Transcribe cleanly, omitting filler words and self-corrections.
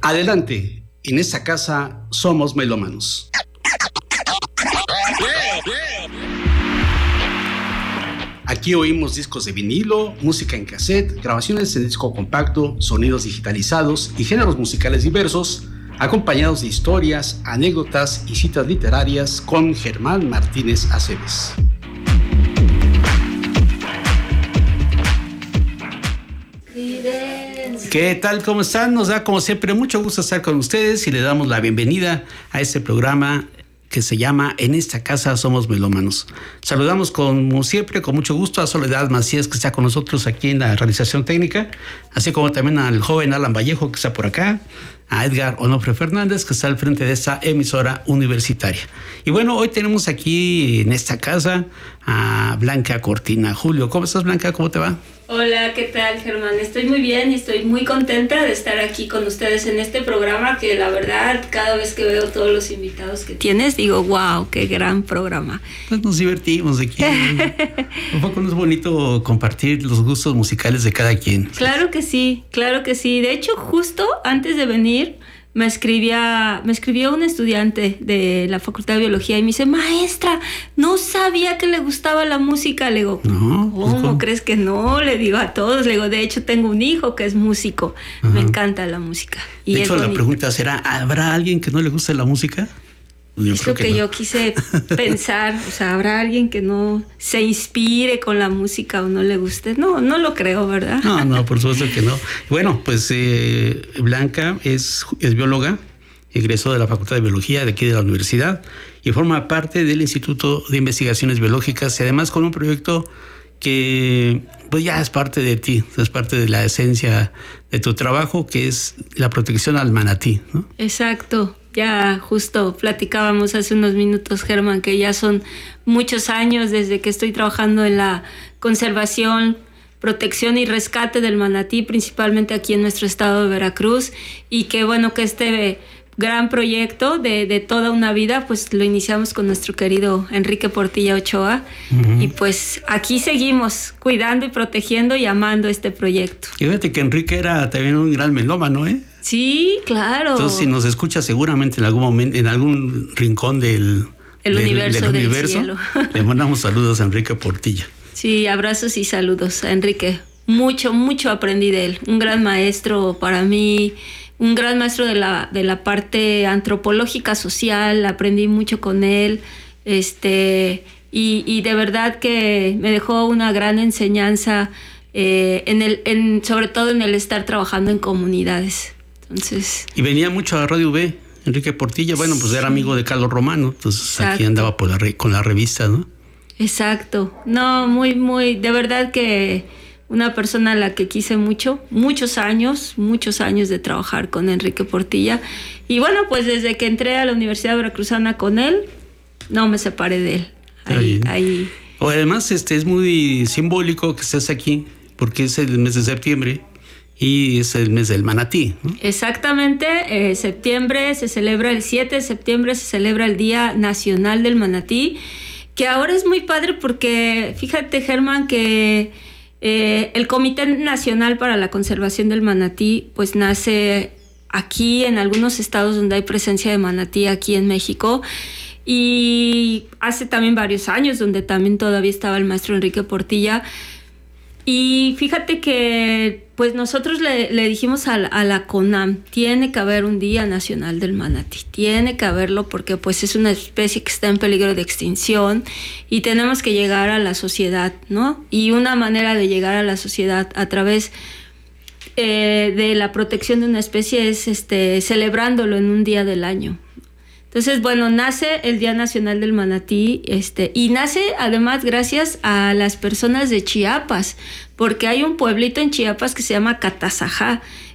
Adelante, en esta casa somos melómanos. Aquí oímos discos de vinilo, música en cassette, grabaciones en disco compacto, sonidos digitalizados y géneros musicales diversos, acompañados de historias, anécdotas y citas literarias con Germán Martínez Aceves. ¿Qué tal? ¿Cómo están? Nos da como siempre mucho gusto estar con ustedes y le damos la bienvenida a este programa que se llama En esta casa somos melómanos. Saludamos como siempre, con mucho gusto a Soledad Macías, que está con nosotros aquí en la realización técnica, así como también al joven Alan Vallejo, que está por acá, a Edgar Onofre Fernández, que está al frente de esta emisora universitaria. Y bueno, hoy tenemos aquí en esta casa a Blanca Cortina. Julio, ¿cómo estás, Blanca? ¿Cómo te va? Hola, ¿qué tal, Germán? Estoy muy bien y estoy muy contenta de estar aquí con ustedes en este programa que la verdad, cada vez que veo todos los invitados que tienes, digo, wow, qué gran programa. Pues nos divertimos aquí. Un poco no es bonito compartir los gustos musicales de cada quien. Claro que sí, claro que sí. De hecho, justo antes de venir, me escribió un estudiante de la Facultad de Biología y me dice, maestra, no sabía que le gustaba la música. Le digo, no, ¿cómo crees que no? Le digo a todos, le digo, de hecho tengo un hijo que es músico. Ajá. Me encanta la música. Y de hecho, la pregunta será, ¿habrá alguien que no le guste la música? Es lo que yo quise pensar, o sea, ¿habrá alguien que no se inspire con la música o no le guste? No lo creo, ¿verdad? No, por supuesto que no. Bueno, pues Blanca es bióloga, egresó de la Facultad de Biología de aquí de la universidad y forma parte del Instituto de Investigaciones Biológicas y además con un proyecto que pues ya es parte de ti, es parte de la esencia de tu trabajo, que es la protección al manatí, ¿no? Exacto. Ya justo platicábamos hace unos minutos, Germán, que ya son muchos años desde que estoy trabajando en la conservación, protección y rescate del manatí, principalmente aquí en nuestro estado de Veracruz, y que bueno, que este gran proyecto de toda una vida, pues lo iniciamos con nuestro querido Enrique Portilla Ochoa, y pues aquí seguimos cuidando y protegiendo y amando este proyecto. Y fíjate que Enrique era también un gran melómano, ¿eh? Sí, claro. Entonces, si nos escucha seguramente en algún momento, en algún rincón del universo, cielo. Le mandamos saludos a Enrique Portilla. Sí, abrazos y saludos a Enrique. Mucho aprendí de él. Un gran maestro para mí, un gran maestro de la parte antropológica social. Aprendí mucho con él. Y de verdad que me dejó una gran enseñanza, sobre todo en el estar trabajando en comunidades. Entonces, y venía mucho a Radio V, Enrique Portilla, bueno, pues era amigo de Carlos Romano, entonces exacto. Aquí andaba con la revista, ¿no? Exacto, no, muy, de verdad que una persona a la que quise muchos años de trabajar con Enrique Portilla, y bueno, pues desde que entré a la Universidad Veracruzana con él, no me separé de él, ahí. O además, es muy simbólico que estés aquí, porque es el mes de septiembre, y es el mes del manatí, ¿no? Exactamente, septiembre se celebra, el 7 de septiembre se celebra el Día Nacional del Manatí, que ahora es muy padre porque fíjate, Germán, que el Comité Nacional para la Conservación del Manatí pues nace aquí en algunos estados donde hay presencia de manatí aquí en México, y hace también varios años donde también todavía estaba el maestro Enrique Portilla. Y fíjate que pues nosotros le dijimos a la CONAM, tiene que haber un Día Nacional del Manatí, tiene que haberlo porque pues es una especie que está en peligro de extinción y tenemos que llegar a la sociedad, ¿no? Y una manera de llegar a la sociedad a través de la protección de una especie es celebrándolo en un día del año. Entonces, bueno, nace el Día Nacional del Manatí, y nace además gracias a las personas de Chiapas, porque hay un pueblito en Chiapas que se llama Catazajá,